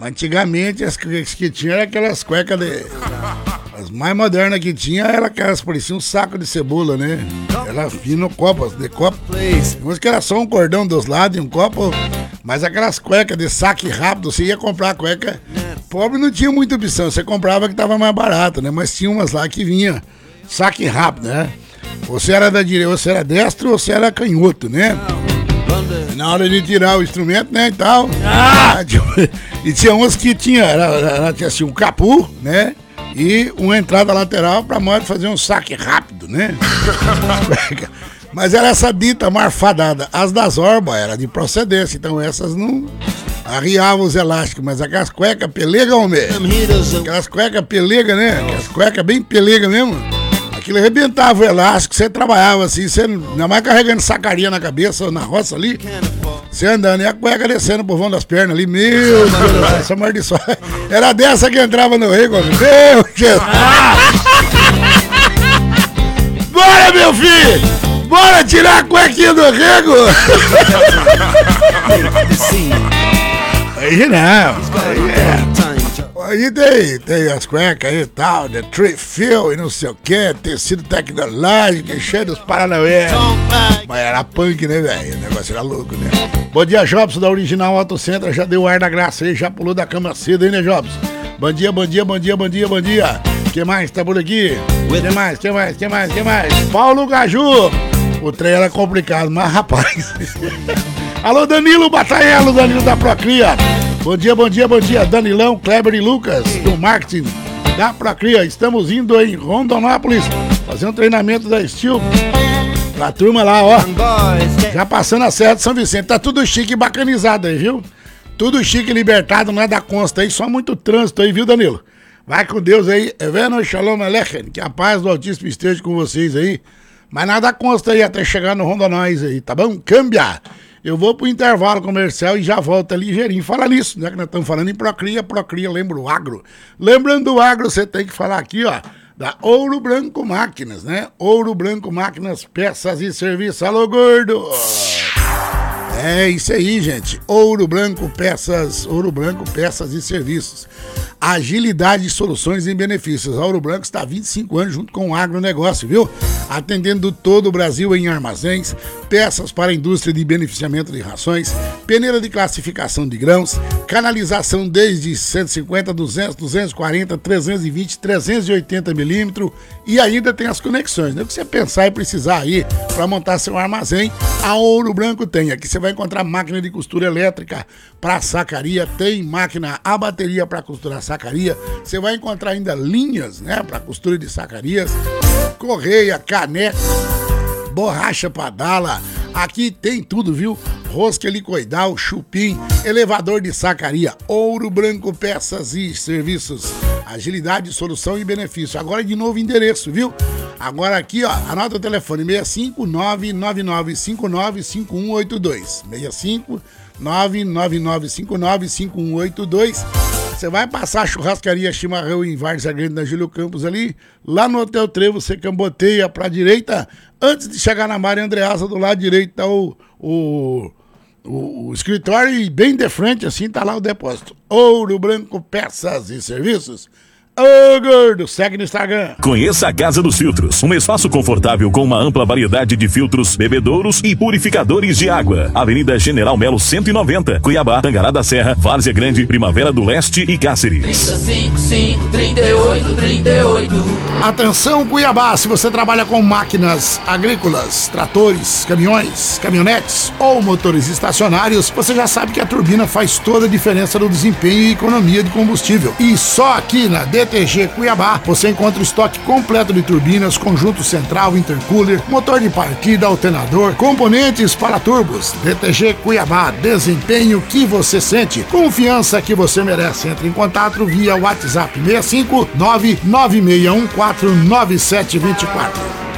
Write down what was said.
Antigamente as que tinha era aquelas cuecas de... As mais modernas que tinha era aquelas, pareciam um saco de cebola, né? Era fino, copas, de copo. Uns que era só um cordão dos lados e um copo. Mas aquelas cuecas de saque rápido, você ia comprar a cueca. Pobre não tinha muita opção, você comprava que tava mais barato, né? Mas tinha umas lá que vinha saque rápido, né? Você era da direita, você era destro ou você era canhoto, né? Na hora de tirar o instrumento, né, e tal. E tinha umas que tinha assim, um capu, né? E uma entrada lateral pra moto fazer um saque rápido, né? Mas era essa dita marfadada. As das Orba era de procedência, então essas não arriavam os elásticos, mas aquelas cuecas pelega, homem. Aquelas cuecas pelega, né? Aquelas cuecas bem pelega mesmo. Aquilo arrebentava o elástico, você trabalhava assim, você ainda mais carregando sacaria na cabeça, na roça ali, você andando e a cueca descendo por vão das pernas ali, meu Deus, essa maldição. Era dessa que entrava no rego, meu Jesus. Bora, meu filho! Bora tirar a cuequinha do rego! Aí não, aí tem as cuecas aí e tal, de tree fill e não sei o que, tecido tecnológico, cheio dos paranauê. Mas era punk, né, velho? O negócio era louco, né? Bom dia, Jobson, da Original Auto Center, já deu o ar da graça aí, já pulou da cama cedo aí, né, Jobson? Bom dia, bom dia, bom dia, bom dia, bom dia. Quem mais tá por aqui? Quem mais? Paulo Gaju. O trem era complicado, mas rapaz. Alô, Danilo Batalhelo, Danilo da Procria. Bom dia, Danilão, Kleber e Lucas, do marketing da Procria. Estamos indo em Rondonópolis fazer um treinamento da Steel pra turma lá, ó. Já passando a Serra de São Vicente. Tá tudo chique e bacanizado aí, viu? Tudo chique e libertado, não é da consta aí, só muito trânsito aí, viu, Danilo? Vai com Deus aí, Eveno Shalom Aleichem, que a paz do Altíssimo esteja com vocês aí. Mas nada consta aí até chegar no Rondonóis aí, tá bom? Câmbia! Eu vou pro intervalo comercial e já volto ligeirinho. Fala nisso, né? Que nós estamos falando em Procria, lembra o agro. Lembrando o agro, você tem que falar aqui, ó, da Ouro Branco Máquinas, né? Ouro Branco Máquinas, peças e serviços. Alô, gordo! É isso aí, gente. Ouro Branco, peças e serviços. Agilidade, soluções e benefícios. A Ouro Branco está há 25 anos junto com o agronegócio, viu? Atendendo todo o Brasil em armazéns, peças para a indústria de beneficiamento de rações, peneira de classificação de grãos, canalização desde 150, 200, 240, 320, 380 milímetros e ainda tem as conexões, né? O que você pensar e precisar aí para montar seu armazém, a Ouro Branco tem. Aqui você vai encontrar máquina de costura elétrica para sacaria, tem máquina a bateria para costurar sacaria, você vai encontrar ainda linhas, né, para costura de sacarias, correia, caneca, borracha padala, aqui tem tudo, viu? Rosca helicoidal, chupim, elevador de sacaria, Ouro Branco, peças e serviços, agilidade, solução e benefício. Agora de novo endereço, viu? Agora aqui, ó, anota o telefone, 65999595182, 65999595182. Você vai passar a churrascaria Chimarrão em Várzea Grande, na Júlio Campos ali, lá no Hotel Trevo, você camboteia pra direita, antes de chegar na Maria Andreasa, do lado direito tá o escritório e bem de frente assim tá lá o depósito. Ouro Branco, peças e serviços. Ô, gordo, segue no Instagram. Conheça a Casa dos Filtros, um espaço confortável com uma ampla variedade de filtros, bebedouros e purificadores de água. Avenida General Melo 190, Cuiabá, Tangará da Serra, Várzea Grande, Primavera do Leste e Cáceres. 38. Atenção, Cuiabá, se você trabalha com máquinas agrícolas, tratores, caminhões, caminhonetes ou motores estacionários, você já sabe que a turbina faz toda a diferença no desempenho e economia de combustível. E só aqui na DTG Cuiabá você encontra o estoque completo de turbinas, conjunto central, intercooler, motor de partida, alternador, componentes para turbos. DTG Cuiabá, desempenho que você sente, confiança que você merece. Entre em contato via WhatsApp 65 996149724.